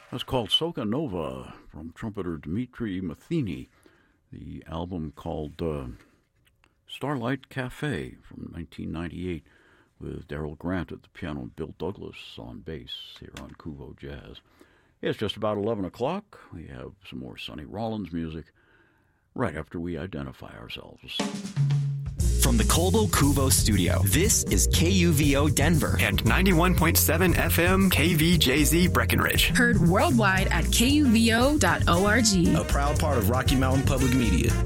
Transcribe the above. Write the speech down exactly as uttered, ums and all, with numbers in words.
That's called Soca Nova from trumpeter Dmitri Matheny. The album called uh, Starlight Cafe from nineteen ninety-eight with Daryl Grant at the piano and Bill Douglas on bass here on Kuvo Jazz. It's just about eleven o'clock. We have some more Sonny Rollins music right after we identify ourselves. From the Colbo Kuvo studio, this is K U V O Denver and ninety-one point seven F M K V J Z Breckenridge. Heard worldwide at K U V O dot org. A proud part of Rocky Mountain Public Media.